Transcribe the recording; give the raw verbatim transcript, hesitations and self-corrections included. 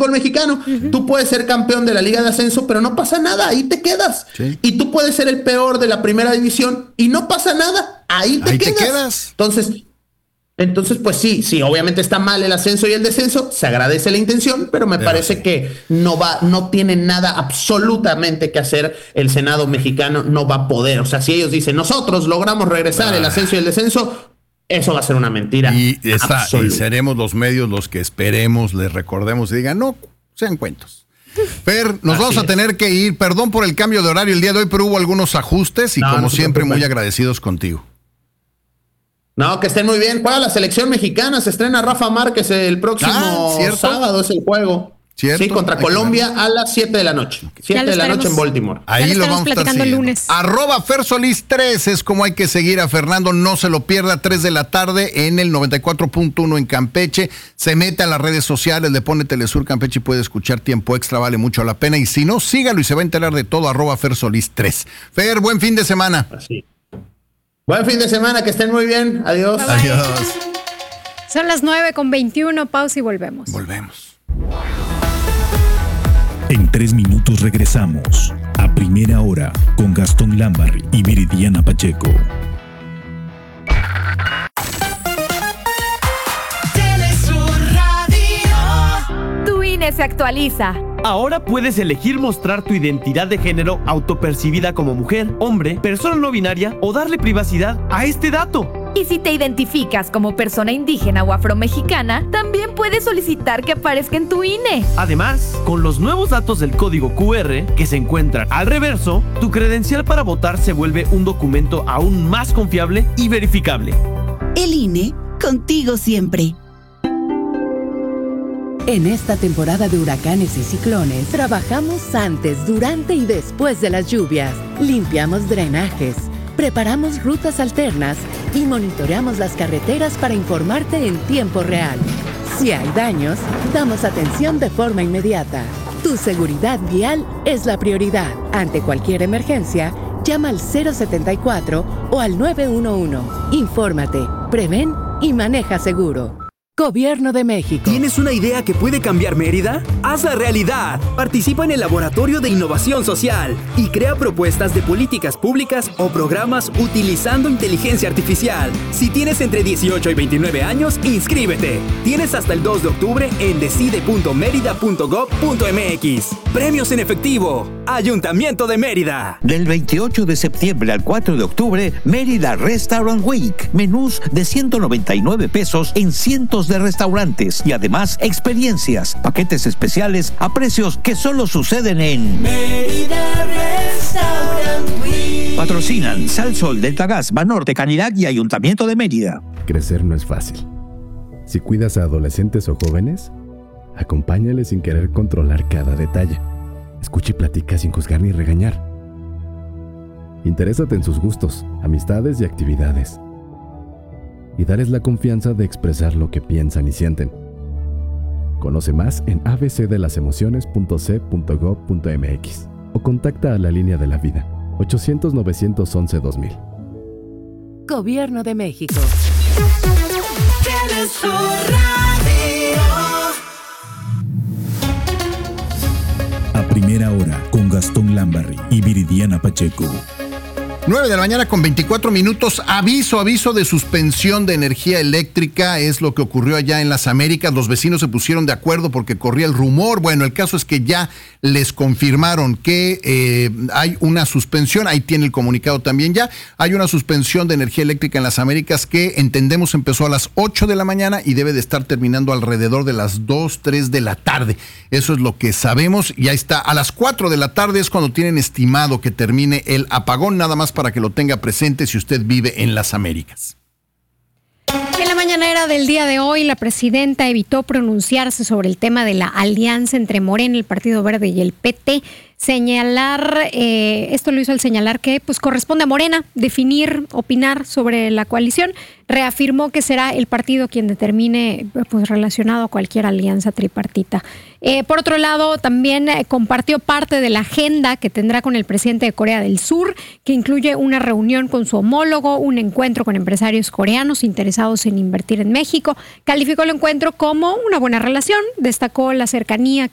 fútbol mexicano. Uh-huh. Tú puedes ser campeón de la Liga de Ascenso, pero no pasa nada, ahí te quedas. Sí. Y tú puedes ser el peor de la primera división y no pasa nada, ahí te, ahí quedas. te quedas. Entonces, entonces, pues sí, sí, obviamente está mal el ascenso y el descenso, se agradece la intención, pero me pero parece sí. que no va, no tiene nada absolutamente que hacer el Senado mexicano, no va a poder. O sea, si ellos dicen, nosotros logramos regresar ah. el ascenso y el descenso, eso va a ser una mentira. Y, está, y seremos los medios los que esperemos, les recordemos y digan, no, sean cuentos. Fer, nos Así vamos a es. tener que ir, perdón por el cambio de horario el día de hoy, pero hubo algunos ajustes y no, como no siempre muy agradecidos contigo. No, que estén muy bien. Juega la selección mexicana, se estrena Rafa Márquez el próximo ah, sábado, es el juego. ¿Cierto? Sí, contra Hay Colombia a las siete de la noche. siete de la noche en Baltimore. Ahí lo, lo vamos a estar platicando el lunes. Arroba Fer Solís tres es como hay que seguir a Fernando. No se lo pierda, tres de la tarde en el noventa y cuatro punto uno en Campeche. Se mete a las redes sociales, le pone Telesur Campeche y puede escuchar Tiempo Extra, vale mucho la pena. Y si no, sígalo y se va a enterar de todo. Arroba Fer Solís tres. Fer, buen fin de semana. Así. Buen fin de semana, que estén muy bien. Adiós. Bye bye. Adiós. Son las nueve con veintiuno, pausa y volvemos. Volvemos. En tres minutos regresamos a Primera Hora con Gastón Lambarri y Viridiana Pacheco. Tu I N E se actualiza. Ahora puedes elegir mostrar tu identidad de género autopercibida como mujer, hombre, persona no binaria o darle privacidad a este dato. Y si te identificas como persona indígena o afromexicana, también puedes solicitar que aparezca en tu I N E. Además, con los nuevos datos del código Q R que se encuentran al reverso, tu credencial para votar se vuelve un documento aún más confiable y verificable. El I N E, contigo siempre. En esta temporada de huracanes y ciclones, trabajamos antes, durante y después de las lluvias. Limpiamos drenajes, preparamos rutas alternas y monitoreamos las carreteras para informarte en tiempo real. Si hay daños, damos atención de forma inmediata. Tu seguridad vial es la prioridad. Ante cualquier emergencia, llama al cero setenta y cuatro o al nueve uno uno. Infórmate, prevén y maneja seguro. Gobierno de México. ¿Tienes una idea que puede cambiar Mérida? ¡Hazla realidad! Participa en el Laboratorio de Innovación Social y crea propuestas de políticas públicas o programas utilizando inteligencia artificial. Si tienes entre dieciocho y veintinueve años, inscríbete. Tienes hasta el dos de octubre en decide punto mérida punto gob punto mx. Premios en efectivo. Ayuntamiento de Mérida. Del veintiocho de septiembre al cuatro de octubre, Mérida Restaurant Week. Menús de ciento noventa y nueve pesos en cientos de restaurantes y además experiencias, paquetes especiales a precios que solo suceden en Mérida Restaurant Week. Patrocinan Sal Sol, Delta Gas, Banorte, Canilac y Ayuntamiento de Mérida. Crecer no es fácil. Si cuidas a adolescentes o jóvenes, acompáñales sin querer controlar cada detalle. Escucha y platica sin juzgar ni regañar. Interésate en sus gustos, amistades y actividades. Y darles la confianza de expresar lo que piensan y sienten. Conoce más en a b c de las emociones punto c punto gob punto mx o contacta a la línea de la vida ochocientos novecientos once dos mil. Gobierno de México. A Primera Hora con Gastón Lambarri y Viridiana Pacheco. nueve de la mañana con veinticuatro minutos. Aviso, aviso de suspensión de energía eléctrica. Es lo que ocurrió allá en las Américas. Los vecinos se pusieron de acuerdo porque corría el rumor. Bueno, el caso es que ya les confirmaron que eh, hay una suspensión. Ahí tiene el comunicado también ya. Hay una suspensión de energía eléctrica en las Américas que entendemos empezó a las ocho de la mañana y debe de estar terminando alrededor de las dos, tres de la tarde. Eso es lo que sabemos. Y ahí está. A las cuatro de la tarde es cuando tienen estimado que termine el apagón. Nada más para que lo tenga presente si usted vive en las Américas. En la mañanera del día de hoy, la presidenta evitó pronunciarse sobre el tema de la alianza entre Morena, el Partido Verde y el P T. Señalar, eh, esto lo hizo al señalar que pues corresponde a Morena definir, opinar sobre la coalición. Reafirmó que será el partido quien determine pues relacionado a cualquier alianza tripartita. Eh, por otro lado, también eh, compartió parte de la agenda que tendrá con el presidente de Corea del Sur, que incluye una reunión con su homólogo, un encuentro con empresarios coreanos interesados en invertir en México. Calificó el encuentro como una buena relación, destacó la cercanía